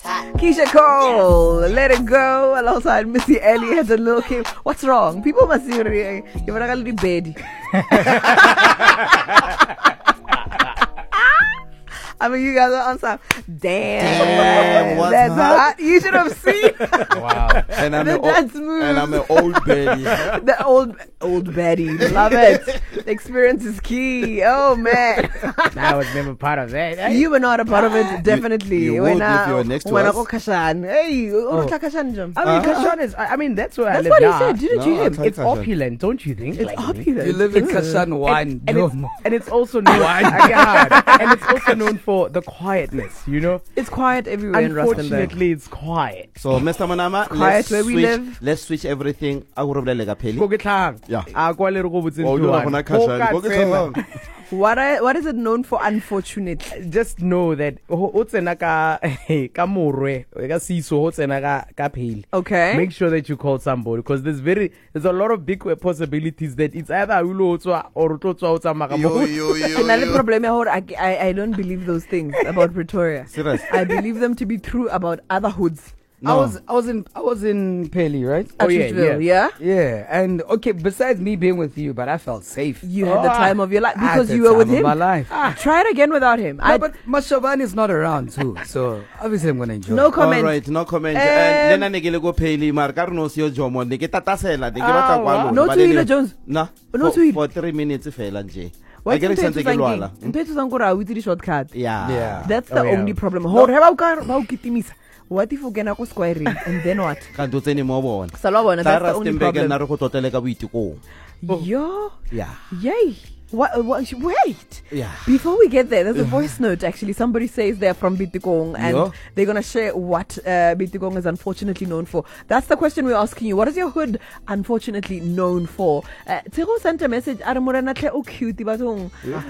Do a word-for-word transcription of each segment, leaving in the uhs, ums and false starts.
Keisha Cole, let it go. Alongside Missy Elliott and Lil Kim. What's wrong? People must see you. You're not going to be bed. I mean, you guys are on some. Damn, Damn what's that's hot? hot. You should have seen. Wow. And I'm, The an old, dance moves. and I'm an old baby. The old old Betty. Love it. The experience is key. Oh man. I was never part of that. eh? You were not a part of it, definitely. you When would I- if you were next to when I us. go Kashan. Hey, oh. Kashan jam. I mean, Kashan is, I I mean, that's where I That's live what he now. said. Didn't No, you I'll hear? tell It's Kashan. opulent, don't you think? It's Like, opulent. You live in Kashan one. And it's, and it's also known, yeah, and it's also known for the quietness, you know. It's quiet everywhere in Rustenburg. Unfortunately, it's quiet. So, Mister Manama, quiet let's where we switch, live. let's switch everything. I will roll like a penny. Go get hang. Yeah. Ah, kwa le re go botse Oh, ntho you one. wanna Kashan. Go Go ka get tsena. some. What I, what is it known for? Unfortunately, Just know that o o tsena ka ka morwe ka siso ho tsena ka ka phele. okay. Make sure that you call somebody because there's very there's a lot of big possibilities that it's either you lo tswa or o tlo tswa o tsamaya ka Yo, mo. yo, yo, And the yo. problem is, I, I, I don't believe those things about Pretoria. Serious? I believe them to be true about other hoods. I was I was in I was in Peli, right? Oh, yeah, Atteridgeville, yeah? Yeah, and okay. Besides me being with you, but I felt safe. You had the Ah, time of your life I had because the you were with time of him. my life. Try it again without him. No, I, but Mashabani is not around too, so obviously I'm gonna enjoy. no it. comment. All right, no comment. Um, And then I get go pay mar ka re no se yo jomo ne ke tatasela ne ke batla kwa lona. No But to anyway, Hila Jones. Na. No for- to Hila. For three minutes fela nje. Why I get it sente ke lwala. Mpetso tsa nkora with the shortcut. Yeah. Yeah. That's the Oh, yeah. only problem. Hold have ba o kitimisa. What if you get a squaring and then what? Ka ntse ne mo bona. Salwa bona, that's the only problem. na re go tlotlela ka boitikong. Yo, Yeah. yay. What, what, wait. Yeah. Before we get there, there's a voice note actually. Somebody says they're from Bitikong and Yeah. they're going to share what uh, Bitikong is unfortunately known for. That's the question we're asking you. What is your hood unfortunately known for? Uh, Tero sent a message. Are morena tle o cute batong.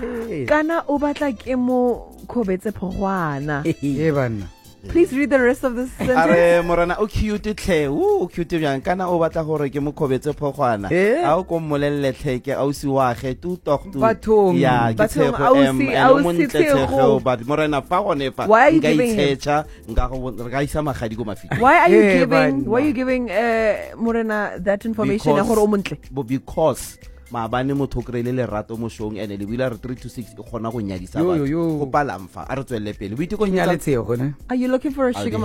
Kana o batla ke mo khobetse phogwana. Yeah, man. Please read the rest of this sentence. Are morana o cute tle. O cute bjang kana o batla gore ke mo khobetse phogwana. Eh? A o ko mmolelle tlheke ausi wa ge tu talk tu. Bathong. Yeah, ke Bathong, tshego em ausi- ene o ausi montle Tshego. tshego but morena fa gone fa. Why are you nka giving him- itshetsa nka go re ka isa magadi go mafika. Why are you Yeah, giving but- why are you giving uh, Morena that information ya gore o montle? Bo- because maabane motho o kry-ile lerato mo showng and le buile re three to six e kgona go nyadisa Yo, yo, batho yo. go palamfa a re tswelele pele boitekong Nyaletsego, ne? Are you looking for a I'll sugar be